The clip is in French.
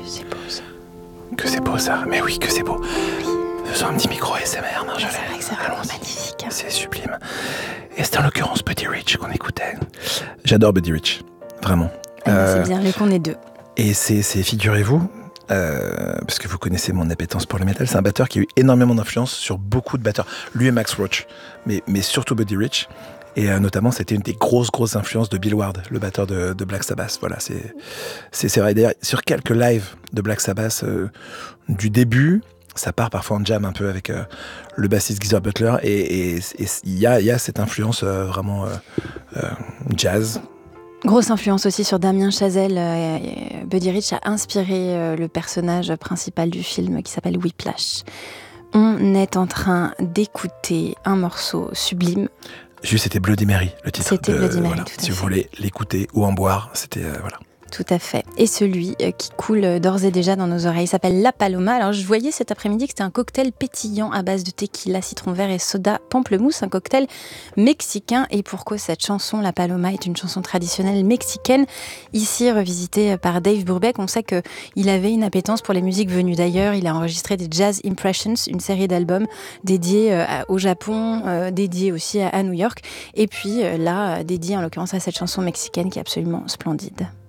c'est beau ça. Que c'est beau ça, mais oui, que c'est beau. Faisons un petit micro ASMR, non, C'est vrai que c'est vraiment Allons-y. magnifique. C'est sublime. Et c'est en l'occurrence Buddy Rich qu'on écoutait. J'adore Buddy Rich, vraiment. C'est bien vu qu'on est deux. Et c'est figurez-vous, parce que vous connaissez mon appétence pour le métal, c'est un batteur qui a eu énormément d'influence sur beaucoup de batteurs. Lui et Max Roach, mais surtout Buddy Rich. Et notamment, c'était une des grosses influences de Bill Ward, le batteur de Black Sabbath. Voilà, c'est vrai. D'ailleurs, sur quelques lives de Black Sabbath du début, ça part parfois en jam un peu avec le bassiste Geezer Butler. Et il y a cette influence vraiment jazz. Grosse influence aussi sur Damien Chazelle. Buddy Rich a inspiré le personnage principal du film qui s'appelle Whiplash. On est en train d'écouter un morceau sublime. Juste, c'était Bloody Mary, le titre. C'était Bloody Mary, voilà. tout à Si fait. vous voulez l'écouter ou en boire, c'était... voilà. Tout à fait. Et celui qui coule d'ores et déjà dans nos oreilles s'appelle La Paloma. Alors je voyais cet après-midi que c'était un cocktail pétillant à base de tequila, citron vert et soda pamplemousse, un cocktail mexicain. Et pourquoi cette chanson, La Paloma, est une chanson traditionnelle mexicaine, ici revisitée par Dave Brubeck. On sait qu'il avait une appétence pour les musiques venues d'ailleurs. Il a enregistré des Jazz Impressions, une série d'albums dédiés au Japon, dédiés aussi à New York. Et puis là, dédié en l'occurrence à cette chanson mexicaine qui est absolument splendide.